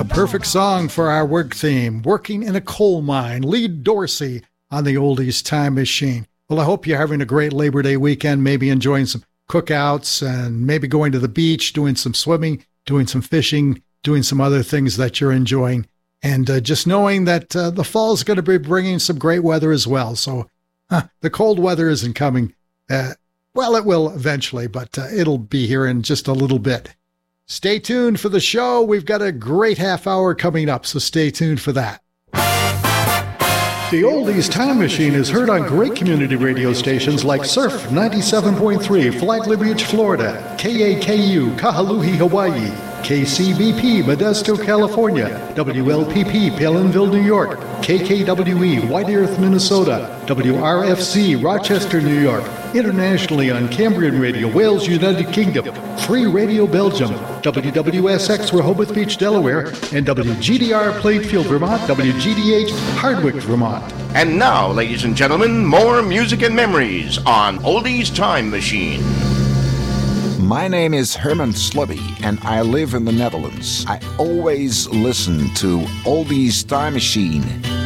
perfect song for our work theme, Working in a Coal Mine, Lee Dorsey on the Oldies Time Machine. Well, I hope you're having a great Labor Day weekend, maybe enjoying some cookouts and maybe going to the beach, doing some swimming, doing some fishing, doing some other things that you're enjoying. And just knowing that the fall is going to be bringing some great weather as well. So the cold weather isn't coming. Well, it will eventually, but it'll be here in just a little bit. Stay tuned for the show. We've got a great half hour coming up, so stay tuned for that. The Oldies Time Machine is heard on great community radio stations like Surf 97.3, Flagler Beach, Florida, KAKU, Kahului, Hawaii, KCBP, Modesto, California, WLPP, Palinville, New York, KKWE, White Earth, Minnesota, WRFC, Rochester, New York, internationally on Cambrian Radio, Wales, United Kingdom, Free Radio Belgium, WWSX, Rehoboth Beach, Delaware, and WGDR, Plainfield, Vermont, WGDH, Hardwick, Vermont. And now, ladies and gentlemen, more music and memories on Oldies Time Machine. My name is Herman Slubby, and I live in the Netherlands. I always listen to Oldies Time Machine.